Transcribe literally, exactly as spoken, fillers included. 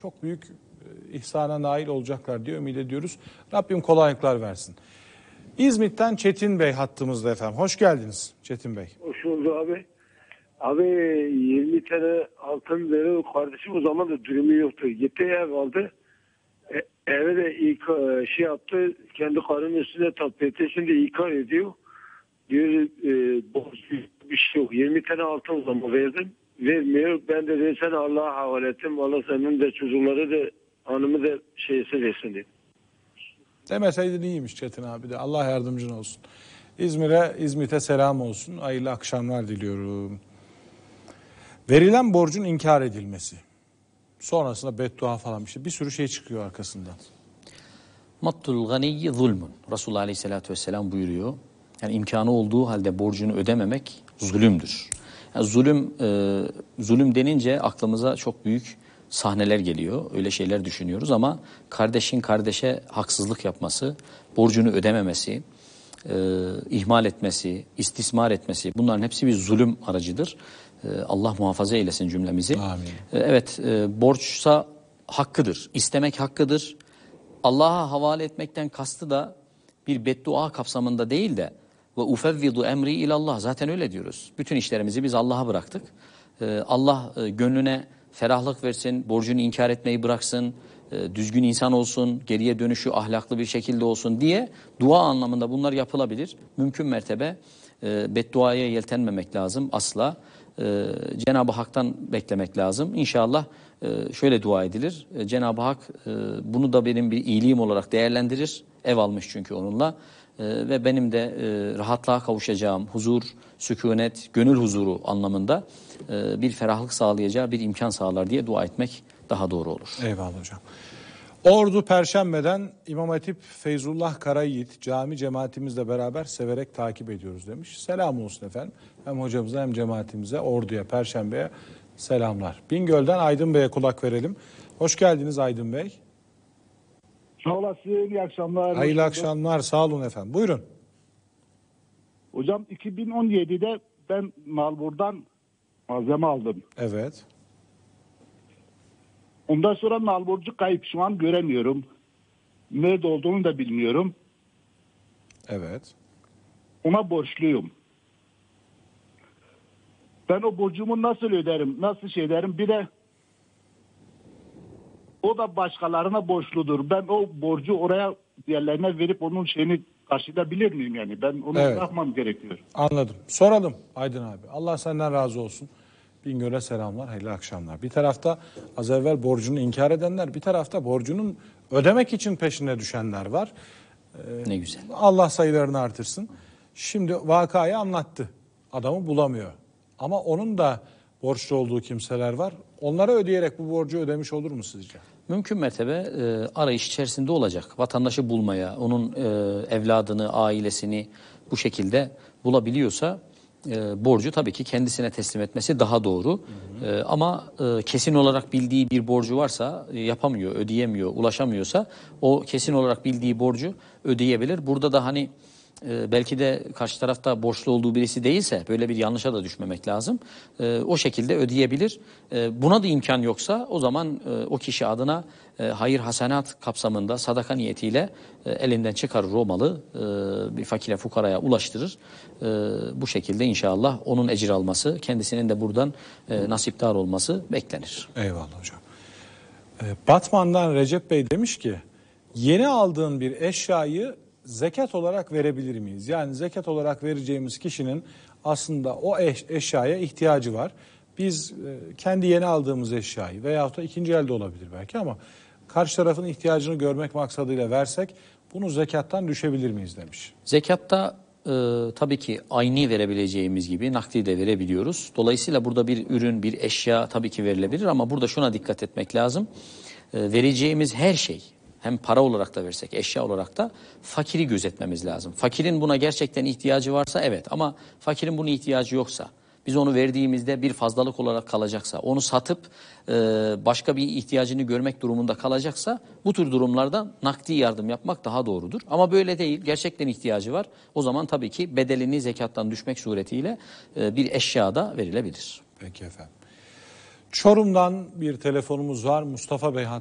çok büyük e, ihsana nail olacaklar diye ümit ediyoruz. Rabbim kolaylıklar versin. İzmit'ten Çetin Bey hattımızda efendim. Hoş geldiniz Çetin Bey. Hoş bulduk abi. Abi yirmi tane altın veriyor kardeşim, o zaman da durumu yoktu. Gitti ev aldı. E, eve de ilk şey yaptı. Kendi karının üstüne tatbik etti. Şimdi ikar ediyor. Diyor e, borç bir şey yok. yirmi tane altın o zaman verdim. Vermiyor. Ben de dedim sen Allah'a havale ettim. Allah senin de çocukları da hanımı da şeysi versin dedi. Demeseydin iyiymiş Çetin abi de. Allah yardımcın olsun. İzmir'e, İzmit'e selam olsun. Hayırlı akşamlar diliyorum. Verilen borcun inkar edilmesi. Sonrasında beddua falan bir şey. Bir sürü şey çıkıyor arkasından. Mattul ganiyyi zulmun. Resulullah Aleyhisselatü Vesselam buyuruyor. Yani imkanı olduğu halde borcunu ödememek zulümdür. Yani zulüm, e, zulüm denince aklımıza çok büyük sahneler geliyor. Öyle şeyler düşünüyoruz ama kardeşin kardeşe haksızlık yapması, borcunu ödememesi, e, ihmal etmesi, istismar etmesi, bunların hepsi bir zulüm aracıdır. E, Allah muhafaza eylesin cümlemizi. Amin. E, evet, e, borçsa hakkıdır, istemek hakkıdır. Allah'a havale etmekten kastı da bir beddua kapsamında değil de ve ufevvidu emri ilallah, zaten öyle diyoruz. Bütün işlerimizi biz Allah'a bıraktık. Ee, Allah e, gönlüne ferahlık versin, borcunu inkar etmeyi bıraksın, e, düzgün insan olsun, geriye dönüşü ahlaklı bir şekilde olsun diye dua anlamında bunlar yapılabilir. Mümkün mertebe e, bedduaya yeltenmemek lazım asla. E, Cenab-ı Hak'tan beklemek lazım. İnşallah e, şöyle dua edilir. E, Cenab-ı Hak e, bunu da benim bir iyiliğim olarak değerlendirir. Ev almış çünkü onunla. E, ve benim de e, rahatlığa kavuşacağım, huzur, sükunet, gönül huzuru anlamında e, bir ferahlık sağlayacağı bir imkan sağlar diye dua etmek daha doğru olur. Eyvallah hocam. Ordu Perşembe'den İmam Hatip Feyzullah Karayiğit cami cemaatimizle beraber severek takip ediyoruz demiş. Selam olsun efendim. Hem hocamıza hem cemaatimize, Ordu'ya, Perşembe'ye selamlar. Bingöl'den Aydın Bey'e kulak verelim. Hoş geldiniz Aydın Bey. Sağ olasın, iyi akşamlar. Hayırlı akşamlar, sağ olun efendim. Buyurun. Hocam iki bin on yedide ben Nalbur'dan malzeme aldım. Evet. Ondan sonra Nalburcu kayıp, şu an göremiyorum. Nerede olduğunu da bilmiyorum. Evet. Ona borçluyum. Ben o borcumu nasıl öderim, nasıl şey ederim? Bir de o da başkalarına borçludur. Ben o borcu oraya diğerlerine verip onun şeyini karşılayabilir miyim yani? Ben onu Evet. yapmam gerekiyor. Anladım. Soralım Aydın abi. Allah senden razı olsun. Bingöl'e selamlar, hayırlı akşamlar. Bir tarafta az evvel borcunu inkar edenler, bir tarafta borcunun ödemek için peşine düşenler var. Ee, Ne güzel. Allah sayılarını artırsın. Şimdi vakayı anlattı. Adamı bulamıyor. Ama onun da borçlu olduğu kimseler var. Onlara ödeyerek bu borcu ödemiş olur mu sizce? Mümkün mertebe e, arayış içerisinde olacak. Vatandaşı bulmaya, onun e, evladını, ailesini bu şekilde bulabiliyorsa e, borcu tabii ki kendisine teslim etmesi daha doğru. Hı hı. E, ama e, kesin olarak bildiği bir borcu varsa, e, yapamıyor, ödeyemiyor, ulaşamıyorsa o kesin olarak bildiği borcu ödeyebilir. Burada da hani Ee, belki de karşı tarafta borçlu olduğu birisi değilse böyle bir yanlışa da düşmemek lazım. Ee, o şekilde ödeyebilir. Ee, buna da imkan yoksa o zaman e, o kişi adına e, hayır hasenat kapsamında sadaka niyetiyle e, elinden çıkarır o malı, e, bir fakire fukaraya ulaştırır. E, bu şekilde inşallah onun ecir alması, kendisinin de buradan e, nasipdar olması beklenir. Eyvallah hocam. Ee, Batman'dan Recep Bey demiş ki yeni aldığın bir eşyayı zekat olarak verebilir miyiz? Yani zekat olarak vereceğimiz kişinin aslında o eş, eşyaya ihtiyacı var. Biz e, kendi yeni aldığımız eşyayı veyahut da ikinci elde olabilir belki ama karşı tarafın ihtiyacını görmek maksadıyla versek bunu zekattan düşebilir miyiz demiş. Zekatta e, tabii ki ayni verebileceğimiz gibi nakdi de verebiliyoruz. Dolayısıyla burada bir ürün, bir eşya tabii ki verilebilir ama burada şuna dikkat etmek lazım. E, vereceğimiz her şey, hem para olarak da versek, eşya olarak da fakiri gözetmemiz lazım. Fakirin buna gerçekten ihtiyacı varsa evet, ama fakirin buna ihtiyacı yoksa, biz onu verdiğimizde bir fazlalık olarak kalacaksa, onu satıp e, başka bir ihtiyacını görmek durumunda kalacaksa, bu tür durumlarda nakdi yardım yapmak daha doğrudur. Ama böyle değil, gerçekten ihtiyacı var. O zaman tabii ki bedelini zekattan düşmek suretiyle e, bir eşya da verilebilir. Peki efendim. Çorum'dan bir telefonumuz var. Mustafa Bey